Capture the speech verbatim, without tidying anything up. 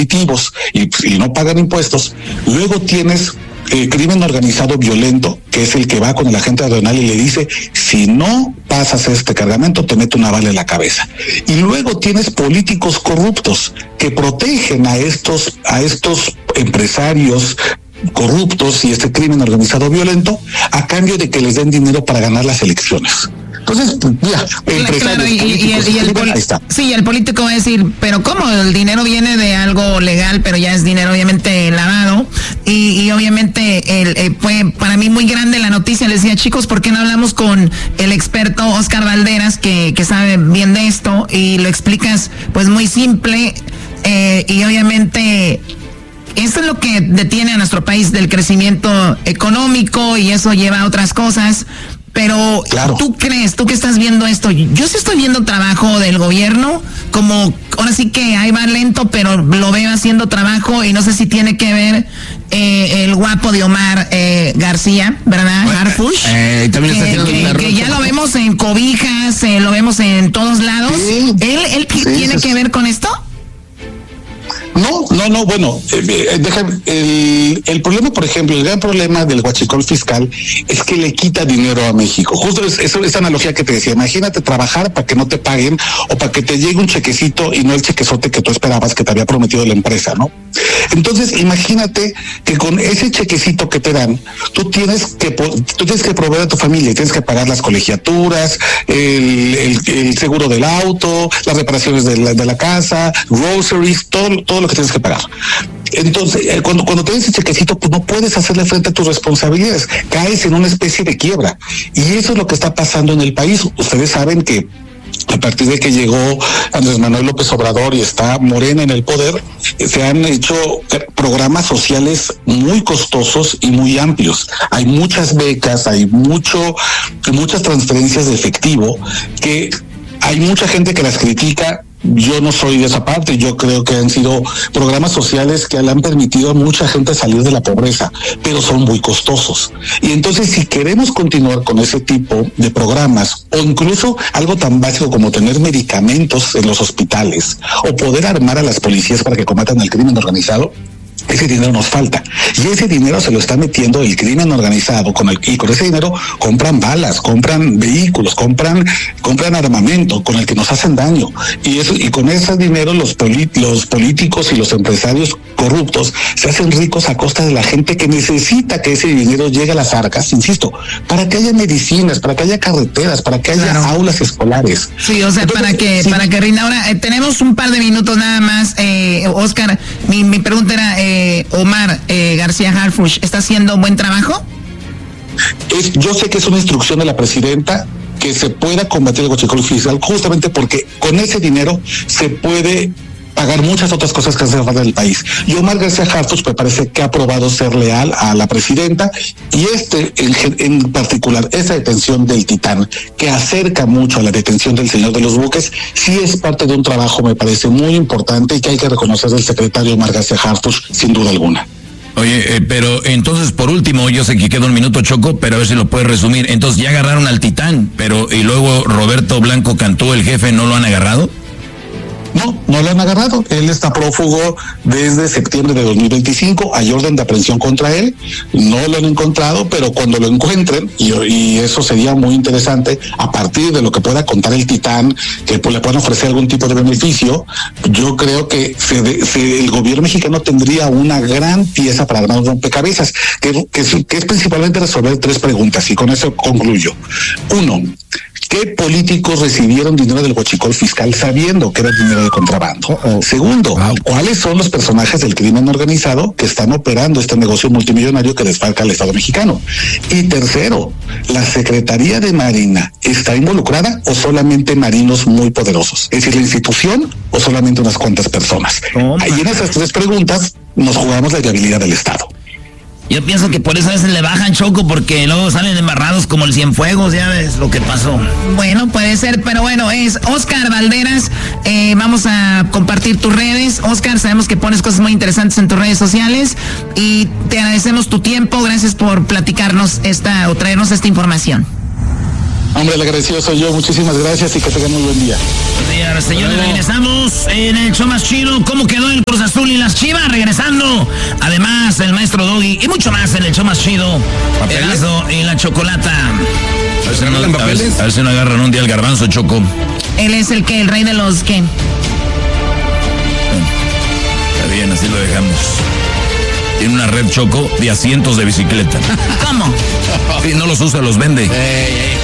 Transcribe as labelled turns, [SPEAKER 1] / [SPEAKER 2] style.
[SPEAKER 1] positivos y, y no pagan impuestos. Luego tienes el crimen organizado violento, que es el que va con el agente aduanal y le dice, si no pasas este cargamento, te meto una bala en la cabeza. Y luego tienes políticos corruptos que protegen a estos, a estos empresarios corruptos y este crimen organizado violento a cambio de que les den dinero para ganar las elecciones. Entonces, mira,
[SPEAKER 2] claro, y, y, el, y el pol- sí, el político va a decir, pero ¿cómo? El dinero viene de algo legal, pero ya es dinero obviamente lavado, y, y obviamente el, eh, fue para mí muy grande la noticia. Les decía, chicos, ¿por qué no hablamos con el experto Oscar Valderas, que, que sabe bien de esto, y lo explicas pues muy simple, eh, y obviamente esto es lo que detiene a nuestro país del crecimiento económico, y eso lleva a otras cosas. Pero, claro, ¿tú crees, tú que estás viendo esto? Yo sí estoy viendo trabajo del gobierno, como, ahora sí que ahí va lento, pero lo veo haciendo trabajo, y no sé si tiene que ver eh, el guapo de Omar eh, García, ¿verdad? Bueno, Harfuch. Eh, también que, está que, que ya lo vemos en cobijas, eh, lo vemos en todos lados. Sí, ¿Él, él sí, tiene sí, que ver con esto?
[SPEAKER 1] No, no, no, bueno, eh, déjame, el, el problema, por ejemplo, el gran problema del huachicol fiscal es que le quita dinero a México. Justo es, es esa analogía que te decía, imagínate trabajar para que no te paguen o para que te llegue un chequecito y no el chequezote que tú esperabas que te había prometido la empresa, ¿no? Entonces, imagínate que con ese chequecito que te dan, tú tienes que tú tienes que proveer a tu familia, tienes que pagar las colegiaturas, el, el, el seguro del auto, las reparaciones de la, de la casa, groceries, todo, todo lo que tienes que pagar. Entonces, eh, cuando, cuando tienes ese chequecito, pues no puedes hacerle frente a tus responsabilidades, caes en una especie de quiebra. Y eso es lo que está pasando en el país. Ustedes saben que a partir de que llegó Andrés Manuel López Obrador y está Morena en el poder, se han hecho programas sociales muy costosos y muy amplios. Hay muchas becas, hay mucho, muchas transferencias de efectivo, que hay mucha gente que las critica. Yo no soy de esa parte, yo creo que han sido programas sociales que le han permitido a mucha gente salir de la pobreza, pero son muy costosos. Y entonces, si queremos continuar con ese tipo de programas, o incluso algo tan básico como tener medicamentos en los hospitales, o poder armar a las policías para que combatan el crimen organizado, ese dinero nos falta. Y ese dinero se lo está metiendo el crimen organizado, con el, y con ese dinero compran balas, compran vehículos, compran, compran armamento con el que nos hacen daño. Y eso, y con ese dinero los, polit, los políticos y los empresarios corruptos se hacen ricos a costa de la gente que necesita que ese dinero llegue a las arcas, insisto, para que haya medicinas, para que haya carreteras, para que haya claro. aulas escolares.
[SPEAKER 2] Sí, o sea, Entonces, para que, sí. para que rinda. Ahora, eh, tenemos un par de minutos nada más, eh, Oscar, mi, mi pregunta era, eh, Omar eh, García Harfuch, ¿está haciendo un buen trabajo?
[SPEAKER 1] Es, yo sé que es una instrucción de la presidenta que se pueda combatir el huachicol fiscal, justamente porque con ese dinero se puede pagar muchas otras cosas que hacen falta del país. Y Omar García Harfuch me parece que ha probado ser leal a la presidenta, y este en, en particular, esa detención del Titán, que acerca mucho a la detención del señor de los buques, sí es parte de un trabajo, me parece muy importante, y que hay que reconocer del secretario Omar García Harfuch, sin duda alguna.
[SPEAKER 3] Oye, eh, pero entonces, por último, yo sé que queda un minuto, Choco, pero a ver si lo puedes resumir. Entonces, ya agarraron al Titán, pero y luego Roberto Blanco Cantú, el jefe, ¿no lo han agarrado?
[SPEAKER 1] No, no lo han agarrado. Él está prófugo desde septiembre de dos mil veinticinco. Hay orden de aprehensión contra él. No lo han encontrado, pero cuando lo encuentren, y, y eso sería muy interesante, a partir de lo que pueda contar el Titán, que pues, le puedan ofrecer algún tipo de beneficio, yo creo que se, se, el gobierno mexicano tendría una gran pieza para ganar un rompecabezas, que, que, que es principalmente resolver tres preguntas, y con eso concluyo. Uno, ¿qué políticos recibieron dinero del huachicol fiscal sabiendo que era dinero de contrabando? Uh-oh. Segundo, wow. ¿cuáles son los personajes del crimen organizado que están operando este negocio multimillonario que desfalca al Estado mexicano? Y tercero, ¿la Secretaría de Marina está involucrada o solamente marinos muy poderosos? Es decir, ¿la institución o solamente unas cuantas personas? Oh, Ahí en esas tres preguntas nos jugamos la viabilidad del Estado.
[SPEAKER 2] Yo pienso que por eso a veces le bajan, Choco, porque luego salen embarrados como el Cienfuegos, ya ves lo que pasó. Bueno, puede ser, pero bueno, es Oscar Valderas. Eh, vamos a compartir tus redes. Oscar, sabemos que pones cosas muy interesantes en tus redes sociales y te agradecemos tu tiempo. Gracias por platicarnos esta o traernos esta información.
[SPEAKER 1] Hombre, el agradecido soy yo. Muchísimas gracias y que tengan muy buen día.
[SPEAKER 2] Buenos días, señores. Regresamos en el show más chido. ¿Cómo quedó el Cruz Azul y las Chivas? Regresando. Además, el maestro Doggy y mucho más en el show más chido. Erasmo y la Chocolata.
[SPEAKER 3] A ver, si no, a, ver, a ver si no agarran un día el garbanzo, Choco.
[SPEAKER 2] Él es el que, el rey de los que.
[SPEAKER 3] Está bien, así lo dejamos. Tiene una red, Choco, de asientos de bicicleta.
[SPEAKER 2] ¿Cómo?
[SPEAKER 3] Sí, no los usa, los vende.
[SPEAKER 4] Hey, hey.